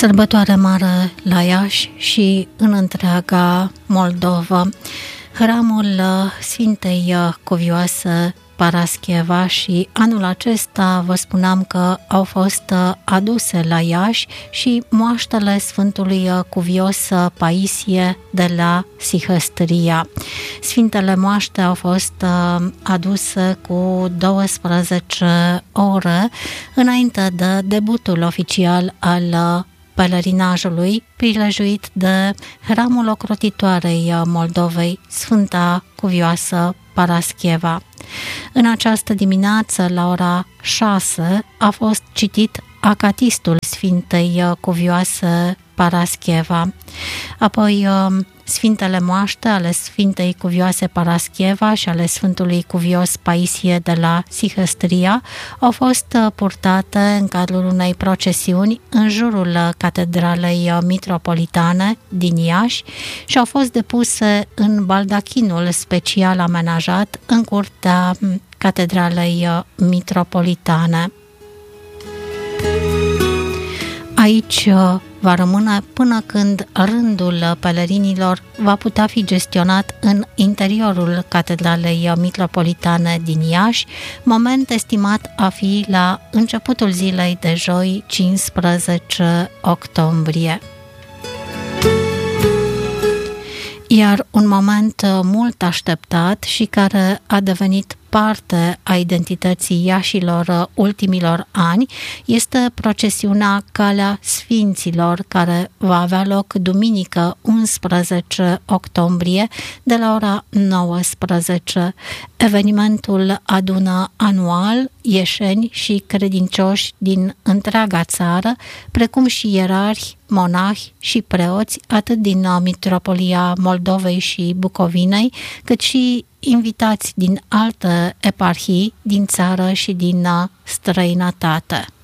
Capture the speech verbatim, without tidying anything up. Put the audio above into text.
Sărbătoare mare la Iași și în întreaga Moldova. Hramul Sfintei Cuvioase Parascheva și anul acesta vă spuneam că au fost aduse la Iași și moaștele Sfântului Cuvios Paisie de la Sihăstria. Sfintele moaște au fost aduse cu douăsprezece ore înainte de debutul oficial al pelerinajului, prilejuit de Hramul Ocrotitoarei Moldovei, Sfânta Cuvioasă Parascheva. În această dimineață, la ora șase, a fost citit acatistul Sfintei Cuvioase Parascheva. Apoi, Sfintele moaște ale Sfintei Cuvioase Parascheva și ale Sfântului Cuvios Paisie de la Sihăstria au fost purtate în cadrul unei procesiuni în jurul Catedralei Mitropolitane din Iași și au fost depuse în baldachinul special amenajat în curtea Catedralei Mitropolitane. Aici va rămâne până când rândul pelerinilor va putea fi gestionat în interiorul Catedralei Mitropolitane din Iași, moment estimat a fi la începutul zilei de joi, cincisprezece octombrie. Iar un moment mult așteptat și care a devenit parte a identității iașilor ultimilor ani este procesiunea Calea Sfinților, care va avea loc duminică unsprezece octombrie de la ora nouăsprezece. Evenimentul adună anual ieșeni și credincioși din întreaga țară, precum și ierarhi, monahi și preoți, atât din Mitropolia Moldovei și Bucovinei, cât și invitați din alte eparhii din țară și din străinătate.